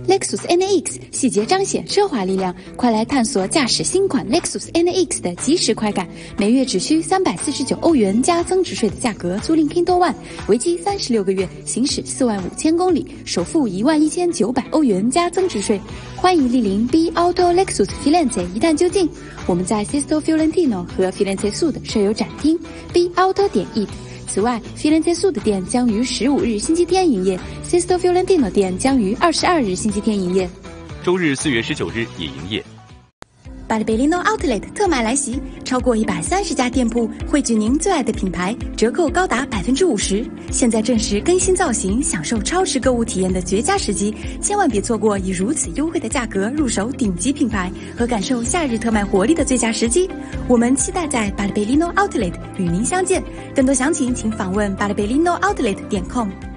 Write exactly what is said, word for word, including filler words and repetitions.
Lexus N A X 细节彰显奢华力量，快来探索驾驶新款 Lexus N A X 的即时快感。每月只需三百四十九欧元加增值税的价格租赁 Kindle One， 为期三十六个月，行驶四万五千公里，首付一万一千九百欧元加增值税。欢迎莅临 B Auto Lexus Firenze 一探究竟。我们在 Sesto Fiorentino 和 Firenze Sud 设有展厅 B Auto 点 it。此外 Firenze Sud 店将于十五日星期天营业， Sesto Fiorentino 店将于二十二日星期天营业。 周日四月十九日也营业。 巴黎贝利诺 Outlet 特卖来袭，超过一百三十家店铺汇聚您最爱的品牌，折扣高达百分之五十。现在正是更新造型、享受超值购物体验的绝佳时机，千万别错过以如此优惠的价格入手顶级品牌和感受夏日特卖活力的最佳时机。我们期待在巴黎贝利诺 Outlet 与您相见。更多详情请访问巴黎贝利诺 Outlet 点 com。